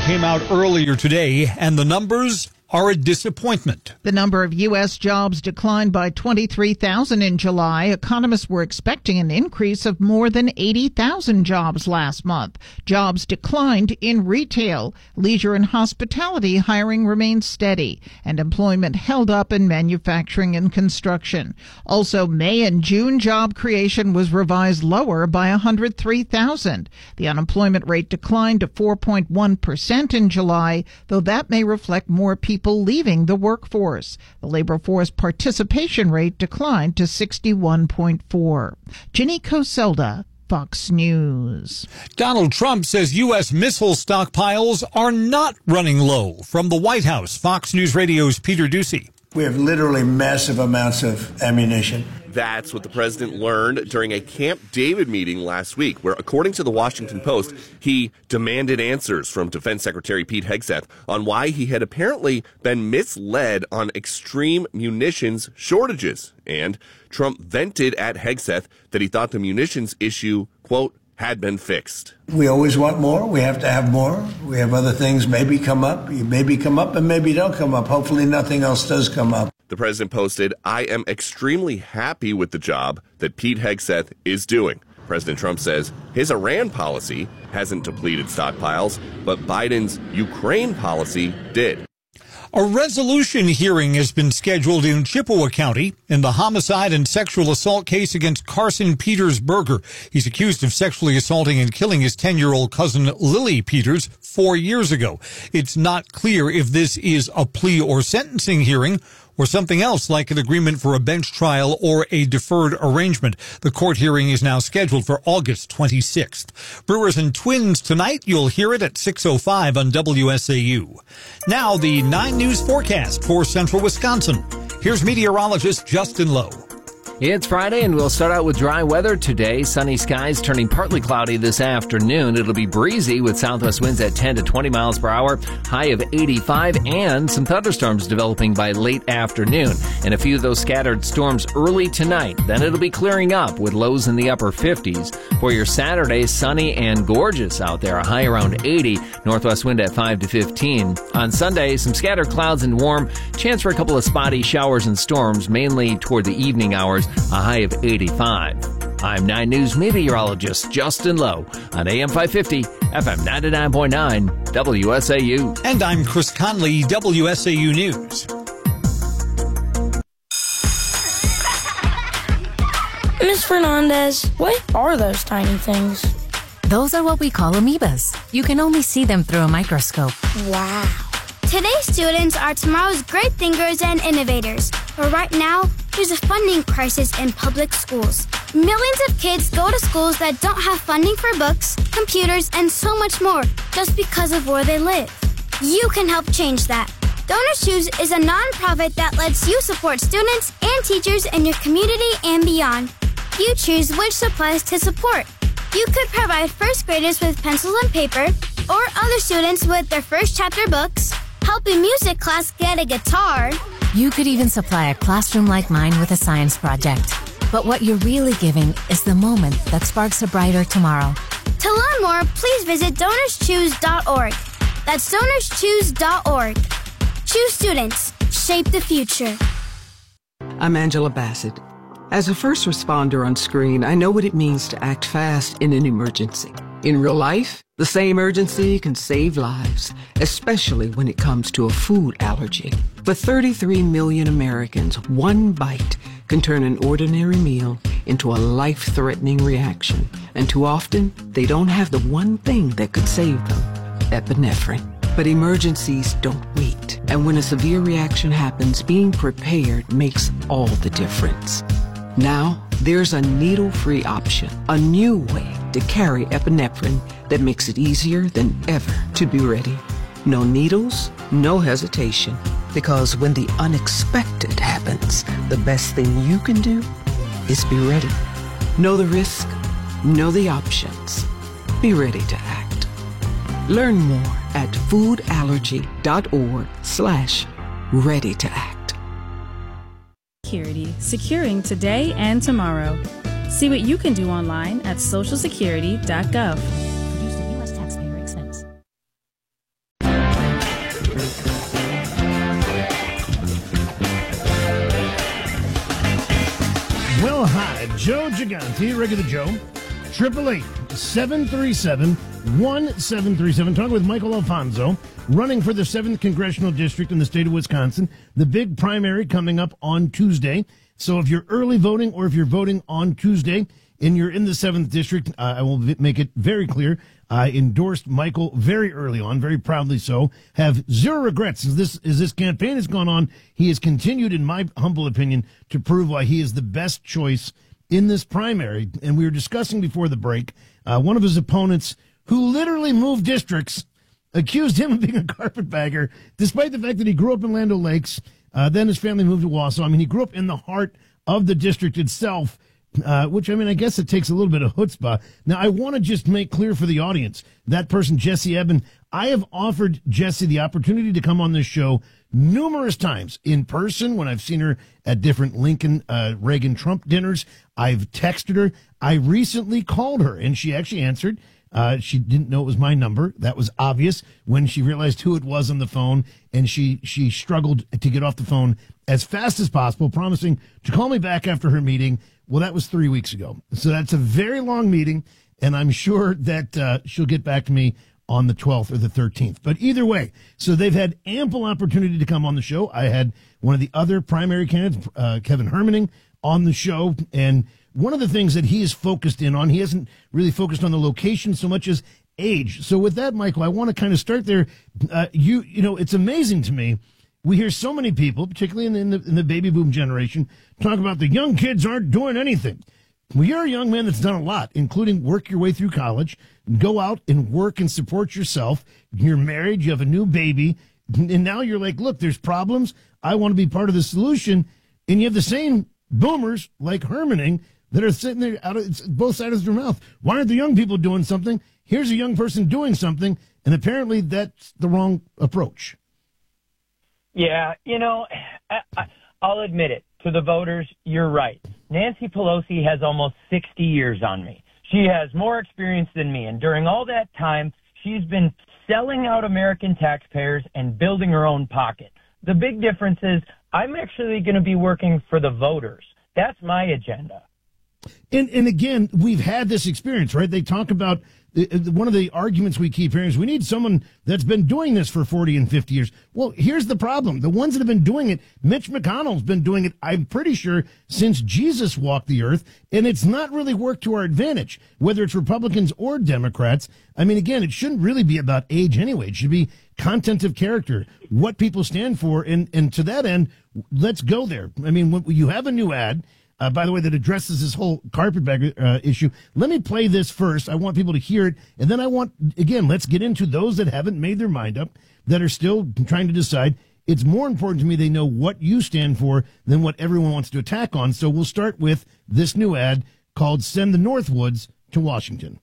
came out earlier today, and the numbers are a disappointment. The number of U.S. jobs declined by 23,000 in July. Economists were expecting an increase of more than 80,000 jobs last month. Jobs declined in retail. Leisure and hospitality hiring remained steady, and employment held up in manufacturing and construction. Also, May and June job creation was revised lower by 103,000. The unemployment rate declined to 4.1% in July, though that may reflect more people leaving the workforce. The labor force participation rate declined to 61.4. Ginny Coselda, Fox News. Donald Trump says U.S. missile stockpiles are not running low. From the White House, Fox News Radio's Peter Ducey. We have literally massive amounts of ammunition. That's what the president learned during a Camp David meeting last week, where, according to the Washington Post, he demanded answers from Defense Secretary Pete Hegseth on why he had apparently been misled on extreme munitions shortages. And Trump vented at Hegseth that he thought the munitions issue, quote, had been fixed. We always want more. We have to have more. We have other things maybe come up. Maybe come up and maybe don't come up. Hopefully nothing else does come up. The president posted, "I am extremely happy with the job that Pete Hegseth is doing." President Trump says his Iran policy hasn't depleted stockpiles, but Biden's Ukraine policy did. A resolution hearing has been scheduled in Chippewa County in the homicide and sexual assault case against Carson Peters Berger. He's accused of sexually assaulting and killing his 10-year-old cousin Lily Peters 4 years ago. It's not clear if this is a plea or sentencing hearing or something else like an agreement for a bench trial or a deferred arrangement. The court hearing is now scheduled for August 26th. Brewers and Twins tonight. You'll hear it at 6:05 on WSAU. Now the 9 News forecast for central Wisconsin. Here's meteorologist Justin Lowe. It's Friday, and we'll start out with dry weather today. Sunny skies turning partly cloudy this afternoon. It'll be breezy with southwest winds at 10 to 20 miles per hour, high of 85, and some thunderstorms developing by late afternoon. And a few of those scattered storms early tonight. Then it'll be clearing up with lows in the upper 50s. For your Saturday, sunny and gorgeous out there, a high around 80, northwest wind at 5 to 15. On Sunday, some scattered clouds and warm, chance for a couple of spotty showers and storms, mainly toward the evening hours, a high of 85. I'm 9 News meteorologist Justin Lowe on AM 550, FM 99.9, WSAU. And I'm Chris Conley, WSAU News. Ms. Fernandez, what are those tiny things? Those are what we call amoebas. You can only see them through a microscope. Wow. Today's students are tomorrow's great thinkers and innovators. But right now, there's a funding crisis in public schools. Millions of kids go to schools that don't have funding for books, computers, and so much more just because of where they live. You can help change that. Donors Choose is a nonprofit that lets you support students and teachers in your community and beyond. You choose which supplies to support. You could provide first graders with pencils and paper, or other students with their first chapter books, help a music class get a guitar. You could even supply a classroom like mine with a science project. But what you're really giving is the moment that sparks a brighter tomorrow. To learn more, please visit DonorsChoose.org. That's DonorsChoose.org. Choose students. Shape the future. I'm Angela Bassett. As a first responder on screen, I know what it means to act fast in an emergency. In real life, the same urgency can save lives, especially when it comes to a food allergy. For 33 million Americans, one bite can turn an ordinary meal into a life-threatening reaction. And too often, they don't have the one thing that could save them, epinephrine. But emergencies don't wait. And when a severe reaction happens, being prepared makes all the difference. Now, there's a needle-free option, a new way to carry epinephrine that makes it easier than ever to be ready. No needles, no hesitation. Because when the unexpected happens, the best thing you can do is be ready. Know the risk, know the options. Be ready to act. Learn more at foodallergy.org/ready to act. Security, securing today and tomorrow. See what you can do online at socialsecurity.gov. Joe Gigante, regular Joe, 888-737-1737. Talking with Michael Alfonso, running for the 7th Congressional District in the state of Wisconsin. The big primary coming up on Tuesday. So if you're early voting or if you're voting on Tuesday and you're in the 7th District, I will make it very clear. I endorsed Michael very early on, very proudly so. Have zero regrets as this campaign has gone on. He has continued, in my humble opinion, to prove why he is the best choice in this primary. And we were discussing before the break, one of his opponents who literally moved districts accused him of being a carpetbagger, despite the fact that he grew up in Land O'Lakes. Then his family moved to Wausau. I mean, he grew up in the heart of the district itself. Which, I mean, I guess it takes a little bit of chutzpah. Now, I want to just make clear for the audience, that person, Jesse Eben, I have offered Jesse the opportunity to come on this show numerous times in person when I've seen her at different Lincoln, Reagan, Trump dinners. I've texted her. I recently called her, and she actually answered. She didn't know it was my number. That was obvious when she realized who it was on the phone, and she struggled to get off the phone as fast as possible, promising to call me back after her meeting. Well, that was 3 weeks ago. So that's a very long meeting, and I'm sure that she'll get back to me on the 12th or the 13th. But either way, so they've had ample opportunity to come on the show. I had one of the other primary candidates, Kevin Hermaning, on the show, and one of the things that he is focused in on, he hasn't really focused on the location so much as age. So with that, Michael, I want to kind of start there. You know, it's amazing to me. We hear so many people, particularly in the baby boom generation, talk about the young kids aren't doing anything. Well, you're a young man that's done a lot, including work your way through college, go out and work and support yourself. You're married, you have a new baby, and now you're like, look, there's problems. I want to be part of the solution. And you have the same boomers like Hermaning that are sitting there out of both sides of their mouth. Why aren't the young people doing something? Here's a young person doing something, and apparently that's the wrong approach. Yeah, you know, I'll admit it. To the voters, you're right. Nancy Pelosi has almost 60 years on me. She has more experience than me, and during all that time, she's been selling out American taxpayers and building her own pocket. The big difference is I'm actually going to be working for the voters. That's my agenda. And again, we've had this experience, right? They talk about one of the arguments we keep hearing is we need someone that's been doing this for 40 and 50 years. Well, here's the problem. The ones that have been doing it, Mitch McConnell's been doing it, I'm pretty sure, since Jesus walked the earth, and it's not really worked to our advantage, whether it's Republicans or Democrats. I mean, again, it shouldn't really be about age anyway. It should be content of character, what people stand for, and to that end, let's go there. I mean, when you have a new ad, by the way, that addresses this whole carpetbagger issue. Let me play this first. I want people to hear it. And then I want, again, let's get into those that haven't made their mind up, that are still trying to decide. It's more important to me they know what you stand for than what everyone wants to attack on. So we'll start with this new ad called Send the Northwoods to Washington.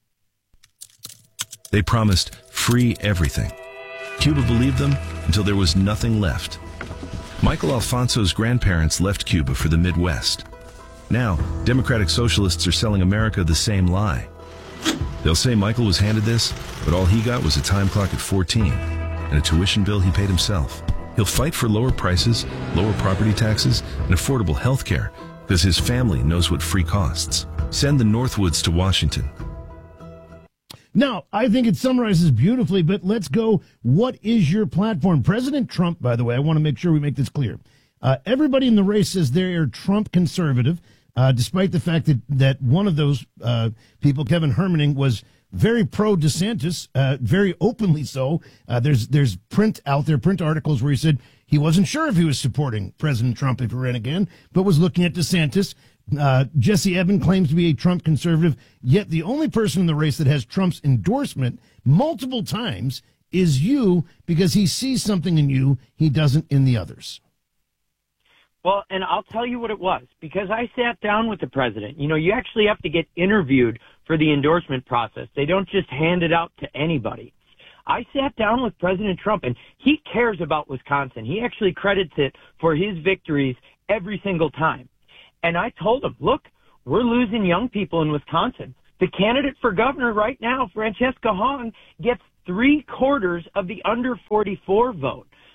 They promised free everything. Cuba believed them until there was nothing left. Michael Alfonso's grandparents left Cuba for the Midwest. Now, Democratic Socialists are selling America the same lie. They'll say Michael was handed this, but all he got was a time clock at 14 and a tuition bill he paid himself. He'll fight for lower prices, lower property taxes, and affordable health care because his family knows what free costs. Send the Northwoods to Washington. Now, I think it summarizes beautifully, but let's go. What is your platform? President Trump, by the way, I want to make sure we make this clear. Everybody in the race says they are Trump conservative. Despite the fact that one of those people, Kevin Hermaning, was very pro DeSantis, very openly so. There's print out there, print articles where he said he wasn't sure if he was supporting President Trump if he ran again, but was looking at DeSantis. Jesse Eben claims to be a Trump conservative, yet the only person in the race that has Trump's endorsement multiple times is you, because he sees something in you he doesn't in the others. Well, and I'll tell you what it was, because I sat down with the president. You know, you actually have to get interviewed for the endorsement process. They don't just hand it out to anybody. I sat down with President Trump, and he cares about Wisconsin. He actually credits it for his victories every single time. And I told him, look, we're losing young people in Wisconsin. The candidate for governor right now, Francesca Hong, gets 3/4 of the under 44 vote.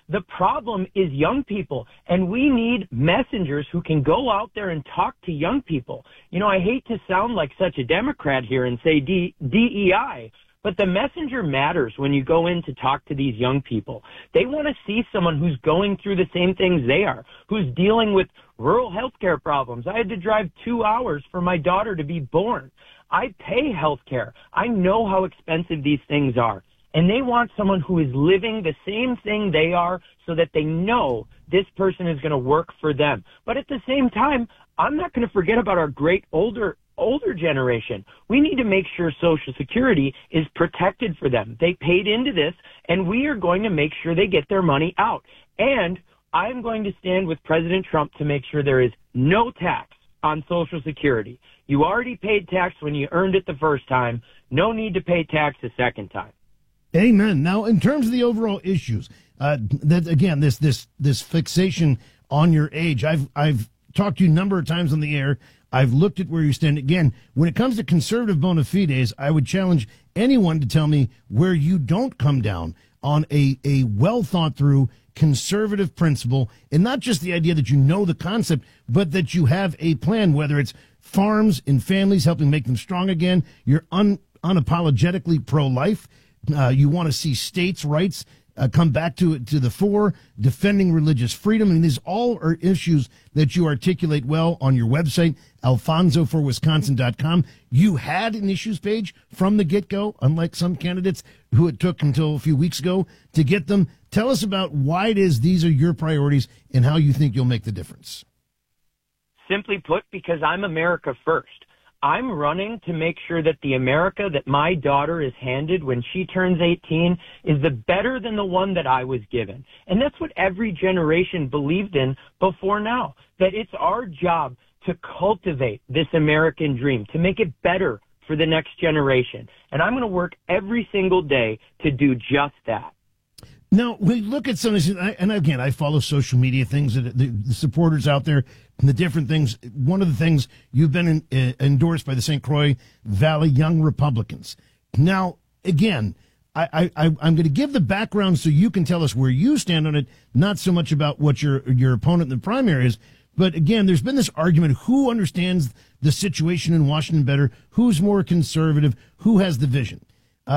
The problem is young people, and we need messengers who can go out there and talk to young people. You know, I hate to sound like such a Democrat here and say DEI, but the messenger matters when you go in to talk to these young people. They want to see someone who's going through the same things they are, who's dealing with rural healthcare problems. I had to drive 2 hours for my daughter to be born. I pay healthcare. I know how expensive these things are. And they want someone who is living the same thing they are so that they know this person is going to work for them. But at the same time, I'm not going to forget about our great older generation. We need to make sure Social Security is protected for them. They paid into this, and we are going to make sure they get their money out. And I'm going to stand with President Trump to make sure there is no tax on Social Security. You already paid tax when you earned it the first time. No need to pay tax a second time. Amen. Now, in terms of the overall issues, that again, this fixation on your age, I've talked to you a number of times on the air. I've looked at where you stand. Again, when it comes to conservative bona fides, I would challenge anyone to tell me where you don't come down on a well thought through conservative principle, and not just the idea that you know the concept, but that you have a plan, whether it's farms and families, helping make them strong again. You're unapologetically pro-life. You want to see states' rights come back to the fore, defending religious freedom. I mean, these all are issues that you articulate well on your website, alfonsoforwisconsin.com. You had an issues page from the get-go, unlike some candidates who it took until a few weeks ago to get them. Tell us about why it is these are your priorities and how you think you'll make the difference. Simply put, because I'm America first. I'm running to make sure that the America that my daughter is handed when she turns 18 is better than the one that I was given. And that's what every generation believed in before now, that it's our job to cultivate this American dream, to make it better for the next generation. And I'm going to work every single day to do just that. Now, we look at some of this, and again, I follow social media things, the supporters out there, and the different things. One of the things, you've been endorsed by the St. Croix Valley Young Republicans. Now, again, I'm going to give the background so you can tell us where you stand on it, not so much about what your opponent in the primary is. But again, there's been this argument, who understands the situation in Washington better, who's more conservative, who has the vision.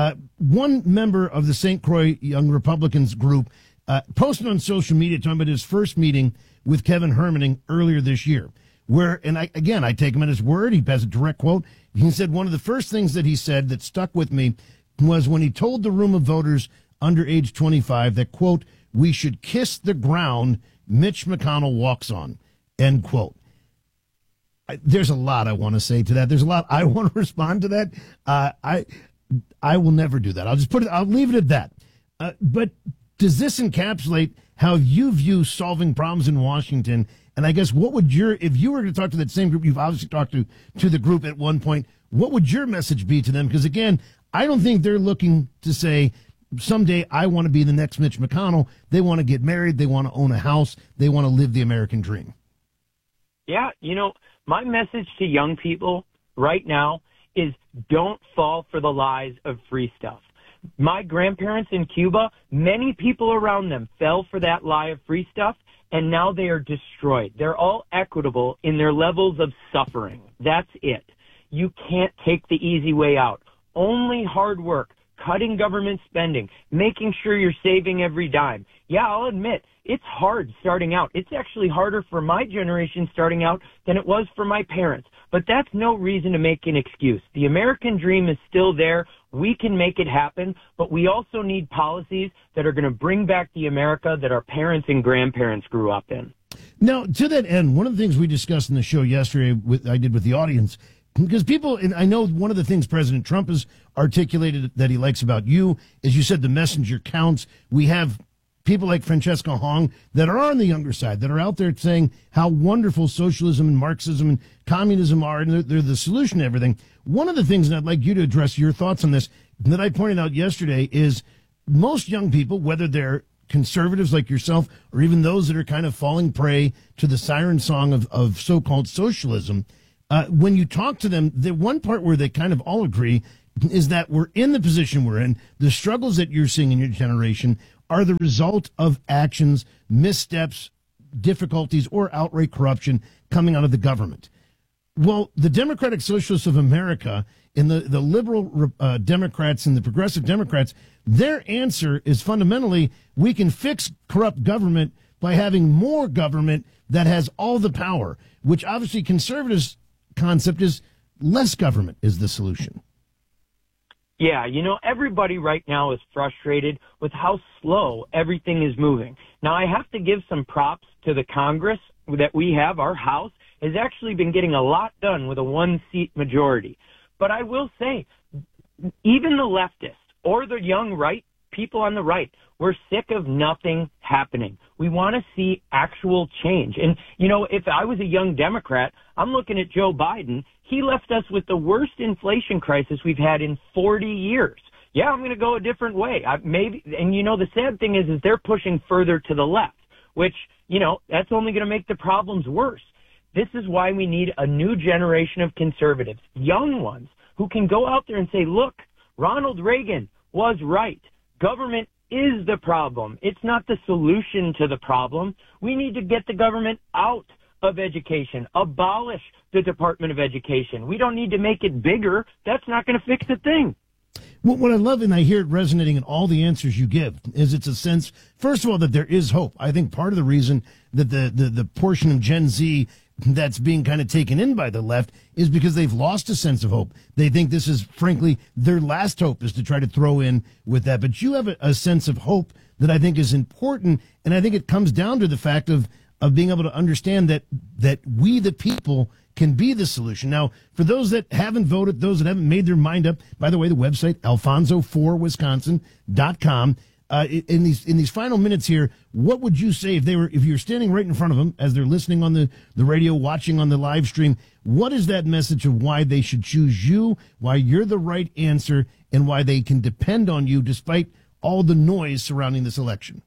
One member of the St. Croix Young Republicans group posted on social media talking about his first meeting with Kevin Hermaning earlier this year, where, and I take him at his word, he has a direct quote. He said one of the first things that he said that stuck with me was when he told the room of voters under age 25 that, quote, we should kiss the ground Mitch McConnell walks on, end quote. There's a lot I want to say to that. There's a lot I want to respond to that. I will never do that. I'll leave it at that. But does this encapsulate how you view solving problems in Washington? And I guess if you were to talk to that same group, you've obviously talked to the group at one point, what would your message be to them? Because again, I don't think they're looking to say, someday I want to be the next Mitch McConnell. They want to get married. They want to own a house. They want to live the American dream. Yeah, my message to young people right now is don't fall for the lies of free stuff. My grandparents in Cuba, many people around them fell for that lie of free stuff, and now they are destroyed. They're all equitable in their levels of suffering. That's it. You can't take the easy way out. Only hard work, cutting government spending, making sure you're saving every dime. Yeah, I'll admit, it's hard starting out. It's actually harder for my generation starting out than it was for my parents. But that's no reason to make an excuse. The American dream is still there. We can make it happen, but we also need policies that are going to bring back the America that our parents and grandparents grew up in. Now, to that end, one of the things we discussed in the show yesterday, I did with the audience, because people, and I know one of the things President Trump has articulated that he likes about you is, you said, the messenger counts. We have people like Francesca Hong that are on the younger side, that are out there saying how wonderful socialism and Marxism and communism are, and they're the solution to everything. One of the things, and I'd like you to address your thoughts on this, that I pointed out yesterday, is most young people, whether they're conservatives like yourself or even those that are kind of falling prey to the siren song of so-called socialism, when you talk to them, the one part where they kind of all agree is that we're in the position we're in, the struggles that you're seeing in your generation are the result of actions, missteps, difficulties, or outright corruption coming out of the government. Well, the Democratic Socialists of America and the liberal Democrats and the progressive Democrats, their answer is fundamentally, we can fix corrupt government by having more government that has all the power, which obviously conservatives' concept is less government is the solution. Yeah, everybody right now is frustrated with how slow everything is moving. Now, I have to give some props to the Congress that we have. Our House has actually been getting a lot done with a one-seat majority. But I will say, even the leftists or the young right, people on the right, we're sick of nothing happening. We want to see actual change. And, if I was a young Democrat, I'm looking at Joe Biden. He left us with the worst inflation crisis we've had in 40 years. Yeah, I'm going to go a different way. The sad thing is they're pushing further to the left, which, that's only going to make the problems worse. This is why we need a new generation of conservatives, young ones, who can go out there and say, look, Ronald Reagan was right. Government is the problem. It's not the solution to the problem. We need to get the government out of education, abolish the Department of Education. We don't need to make it bigger. That's not going to fix a thing. Well, what I love, and I hear it resonating in all the answers you give, is it's a sense, first of all, that there is hope. I think part of the reason that the portion of Gen Z that's being kind of taken in by the left is because they've lost a sense of hope. They think this is, frankly, their last hope is to try to throw in with that. But you have a sense of hope that I think is important, and I think it comes down to the fact of being able to understand that we, the people, can be the solution. Now, for those that haven't voted, those that haven't made their mind up, by the way, the website, alfonso4wisconsin.com. In these final minutes here, what would you say if you're standing right in front of them as they're listening on the radio, watching on the live stream? What is that message of why they should choose you, why you're the right answer, and why they can depend on you despite all the noise surrounding this election?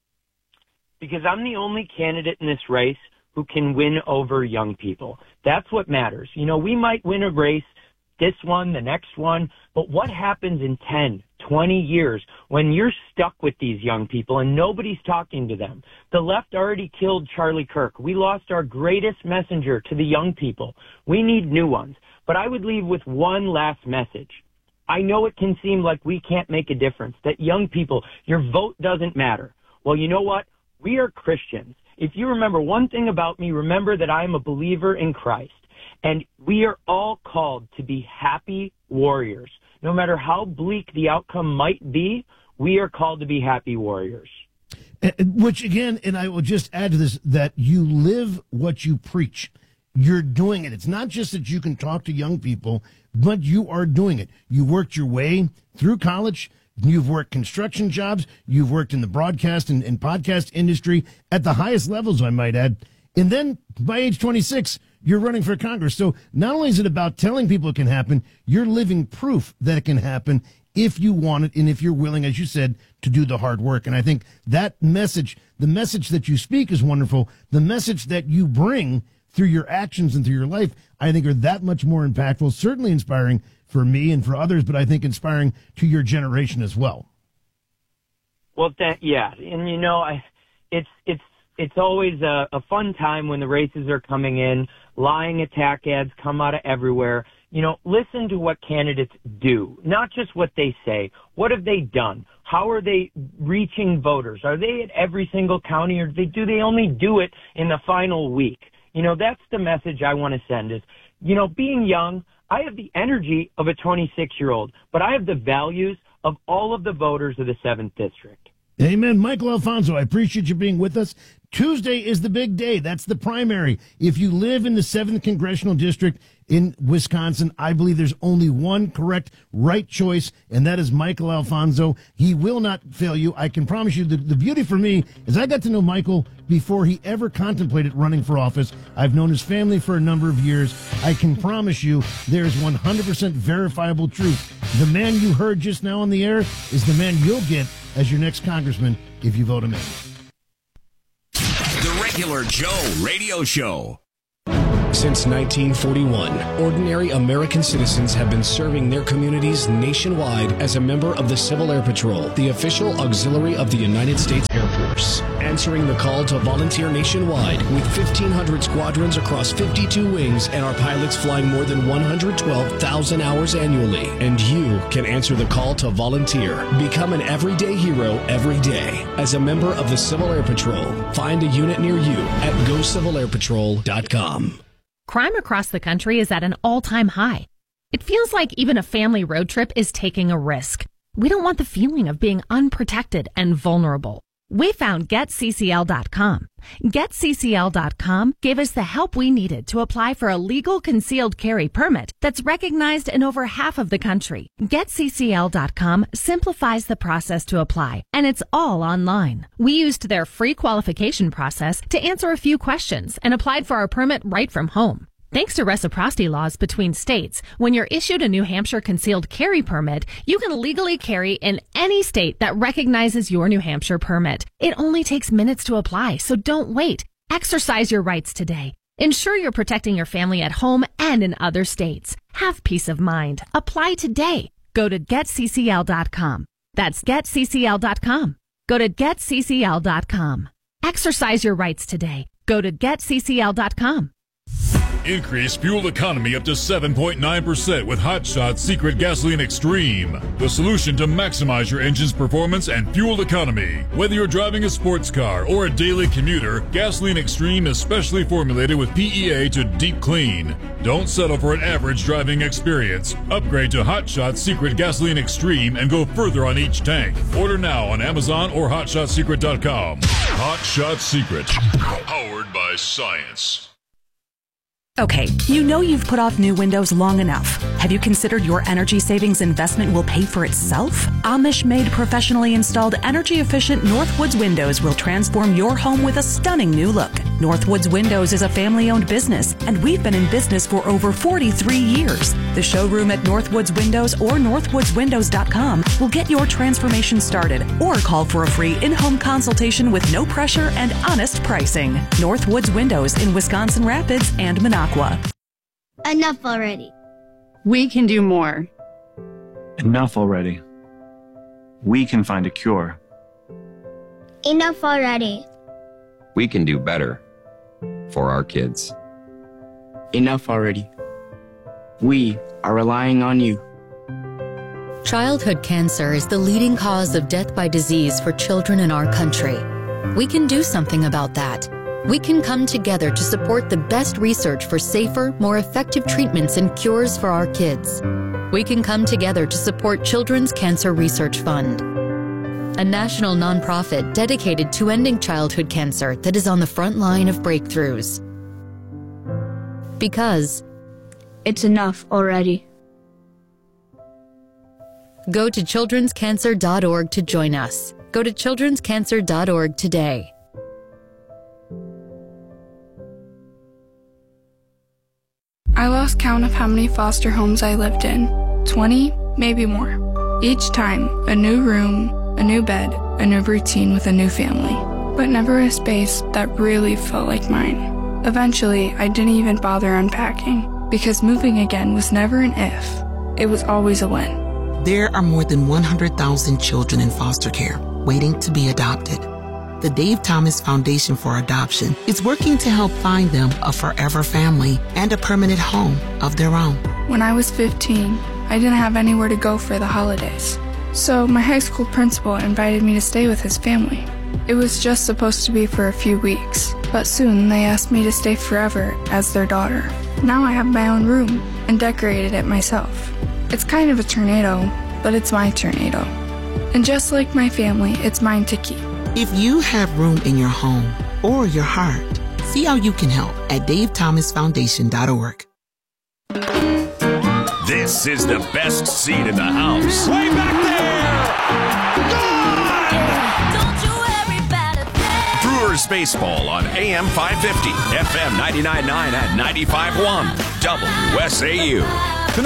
Because I'm the only candidate in this race who can win over young people. That's what matters. We might win a race, this one, the next one, but what happens in 10, 20 years when you're stuck with these young people and nobody's talking to them? The left already killed Charlie Kirk. We lost our greatest messenger to the young people. We need new ones. But I would leave with one last message. I know it can seem like we can't make a difference, that young people, your vote doesn't matter. Well, you know what? We are Christians. If you remember one thing about me, remember that I am a believer in Christ. And we are all called to be happy warriors. No matter how bleak the outcome might be, we are called to be happy warriors. Which, again, and I will just add to this, that you live what you preach. You're doing it. It's not just that you can talk to young people, but you are doing it. You worked your way through college. You've worked construction jobs. You've worked in the broadcast and podcast industry at the highest levels, I might add. And then by age 26, you're running for Congress. So not only is it about telling people it can happen, you're living proof that it can happen if you want it and if you're willing, as you said, to do the hard work. And I think that message, the message that you speak is wonderful. The message that you bring through your actions and through your life, I think are that much more impactful, certainly inspiring for me and for others, but I think inspiring to your generation as well. Well, yeah. And, it's always a fun time when the races are coming in. Lying attack ads come out of everywhere. Listen to what candidates do, not just what they say. What have they done? How are they reaching voters? Are they at every single county, or do they only do it in the final week? That's the message I want to send is, being young, I have the energy of a 26-year-old, but I have the values of all of the voters of the 7th District. Amen. Michael Alfonso, I appreciate you being with us. Tuesday is the big day. That's the primary. If you live in the 7th Congressional District in Wisconsin, I believe there's only one correct, right choice, and that is Michael Alfonso. He will not fail you. I can promise you the beauty for me is I got to know Michael before he ever contemplated running for office. I've known his family for a number of years. I can promise you there's 100% verifiable truth. The man you heard just now on the air is the man you'll get as your next congressman if you vote him in. The Regular Joe Radio Show. Since 1941, ordinary American citizens have been serving their communities nationwide as a member of the Civil Air Patrol, the official auxiliary of the United States Air Force. Answering the call to volunteer nationwide with 1,500 squadrons across 52 wings and our pilots flying more than 112,000 hours annually. And you can answer the call to volunteer. Become an everyday hero every day as a member of the Civil Air Patrol. Find a unit near you at GoCivilAirPatrol.com. Crime across the country is at an all-time high. It feels like even a family road trip is taking a risk. We don't want the feeling of being unprotected and vulnerable. We found GetCCL.com. GetCCL.com gave us the help we needed to apply for a legal concealed carry permit that's recognized in over half of the country. GetCCL.com simplifies the process to apply, and it's all online. We used their free qualification process to answer a few questions and applied for our permit right from home. Thanks to reciprocity laws between states, when you're issued a New Hampshire concealed carry permit, you can legally carry in any state that recognizes your New Hampshire permit. It only takes minutes to apply, so don't wait. Exercise your rights today. Ensure you're protecting your family at home and in other states. Have peace of mind. Apply today. Go to GetCCL.com. That's GetCCL.com. Go to GetCCL.com. Exercise your rights today. Go to GetCCL.com. Increase fuel economy up to 7.9% with Hot Shot Secret Gasoline Extreme. The solution to maximize your engine's performance and fuel economy. Whether you're driving a sports car or a daily commuter, Gasoline Extreme is specially formulated with PEA to deep clean. Don't settle for an average driving experience. Upgrade to Hot Shot Secret Gasoline Extreme and go further on each tank. Order now on Amazon or HotShotSecret.com. Hot Shot Secret. Powered by science. Okay, you know you've put off new windows long enough. Have you considered your energy savings investment will pay for itself? Amish-made, professionally installed, energy-efficient Northwoods Windows will transform your home with a stunning new look. Northwoods Windows is a family-owned business, and we've been in business for over 43 years. The showroom at Northwoods Windows or northwoodswindows.com will get your transformation started, or call for a free in-home consultation with no pressure and honest pricing. Northwoods Windows in Wisconsin Rapids and Minocqua. Enough already. We can do more. Enough already. We can find a cure. Enough already. We can do better for our kids. Enough already. We are relying on you. Childhood cancer is the leading cause of death by disease for children in our country. We can do something about that. We can come together to support the best research for safer, more effective treatments and cures for our kids. We can come together to support Children's Cancer Research Fund, a national nonprofit dedicated to ending childhood cancer that is on the front line of breakthroughs. Because it's enough already. Go to childrenscancer.org to join us. Go to childrenscancer.org today. I lost count of how many foster homes I lived in. 20, maybe more. Each time, a new room, a new bed, a new routine with a new family. But never a space that really felt like mine. Eventually, I didn't even bother unpacking, because moving again was never an if. It was always a when. There are more than 100,000 children in foster care waiting to be adopted. The Dave Thomas Foundation for Adoption is working to help find them a forever family and a permanent home of their own. When I was 15, I didn't have anywhere to go for the holidays. So my high school principal invited me to stay with his family. It was just supposed to be for a few weeks, but soon they asked me to stay forever as their daughter. Now I have my own room and decorated it myself. It's kind of a tornado, but it's my tornado. And just like my family, it's mine to keep. If you have room in your home or your heart, see how you can help at davethomasfoundation.org. This is the best seat in the house. Way back there! Gone! Brewers Baseball on AM 550, FM 99.9 and 95.1, WSAU.